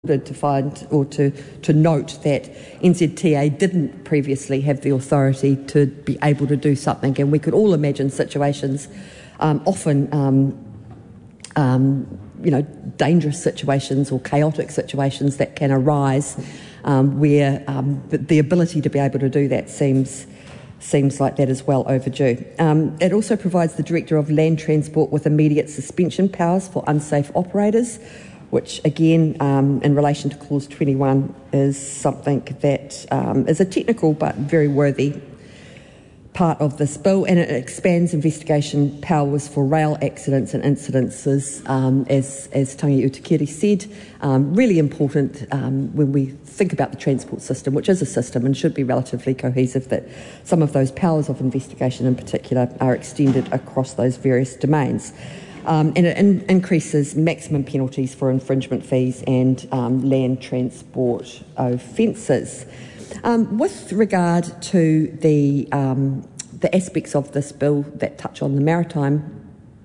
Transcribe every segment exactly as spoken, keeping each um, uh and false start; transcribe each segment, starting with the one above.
to find or to, to note that N Z T A didn't previously have the authority to be able to do something, and we could all imagine situations, um, often um, um, you know, dangerous situations or chaotic situations that can arise um, where um, the, the ability to be able to do that seems seems like that is well overdue. Um, it also provides the Director of Land Transport with immediate suspension powers for unsafe operators, which again, um, in relation to clause twenty-one, is something that um, is a technical but very worthy part of this bill, and it expands investigation powers for rail accidents and incidences, um, as, as Tangi Utikere said. Um, really important um, when we think about the transport system, which is a system and should be relatively cohesive, that some of those powers of investigation in particular are extended across those various domains. Um, and it in- increases maximum penalties for infringement fees and um, land transport offences. Um, with regard to the um, the aspects of this bill that touch on the maritime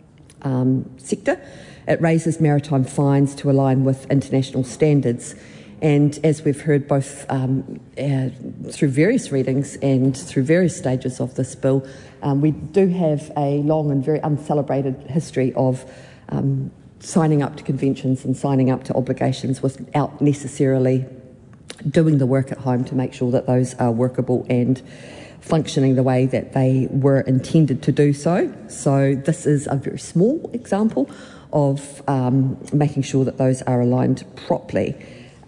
um, sector, it raises maritime fines to align with international standards. And as we've heard both um, uh, through various readings and through various stages of this bill, um, we do have a long and very uncelebrated history of um, signing up to conventions and signing up to obligations without necessarily doing the work at home to make sure that those are workable and functioning the way that they were intended to do so. So this is a very small example of um, making sure that those are aligned properly.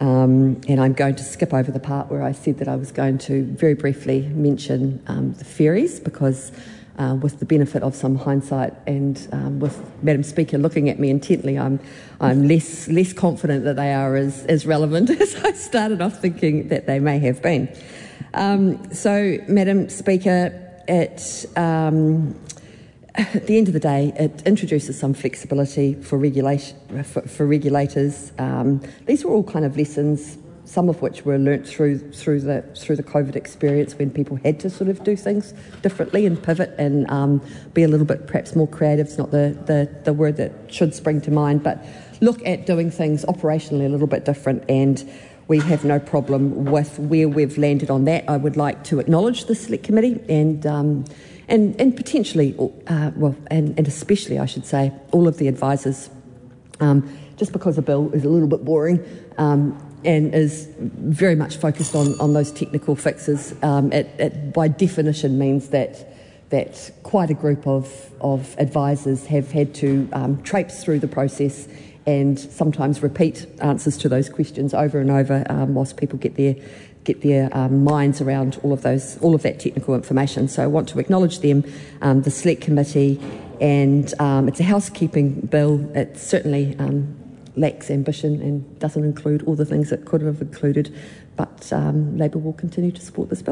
Um, and I'm going to skip over the part where I said that I was going to very briefly mention um, the ferries, because uh, with the benefit of some hindsight and um, with Madam Speaker looking at me intently, I'm I'm less less confident that they are as, as relevant as I started off thinking that they may have been. Um, so, Madam Speaker, it... Um, At the end of the day, it introduces some flexibility for, regulation, for, for regulators. Um, these were all kind of lessons, some of which were learnt through through the through the COVID experience, when people had to sort of do things differently and pivot and um, be a little bit perhaps more creative. It's not the, the, the word that should spring to mind, but look at doing things operationally a little bit different, and we have no problem with where we've landed on that. I would like to acknowledge the Select Committee and um, And, and potentially, uh, well, and, and especially, I should say, all of the advisors, um, just because a bill is a little bit boring um, and is very much focused on, on those technical fixes, um, it, it by definition means that that quite a group of, of advisors have had to um, traipse through the process and sometimes repeat answers to those questions over and over um, whilst people get their get their um, minds around all of those, all of that technical information. So I want to acknowledge them, um, the Select Committee, and um, it's a housekeeping bill. It certainly um, lacks ambition and doesn't include all the things it could have included, but um, Labour will continue to support this bill.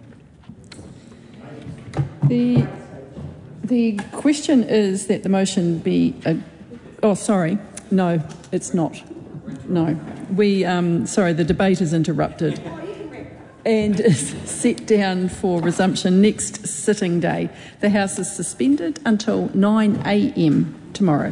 The the question is that the motion be. A, oh, sorry, no, it's not. No, we. Um, sorry, the debate is interrupted and is set down for resumption next sitting day. The House is suspended until nine a m tomorrow.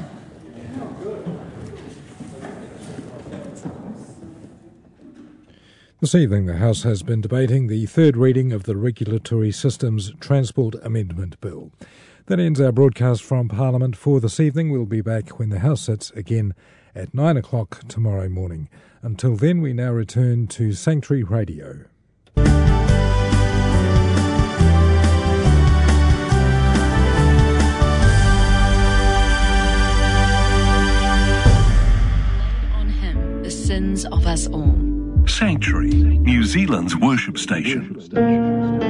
This evening, the House has been debating the third reading of the Regulatory Systems Transport Amendment Bill. That ends our broadcast from Parliament for this evening. We'll be back when the House sits again at nine o'clock tomorrow morning. Until then, we now return to Sanctuary Radio. On him the sins of us all. Sanctuary, New Zealand's worship station.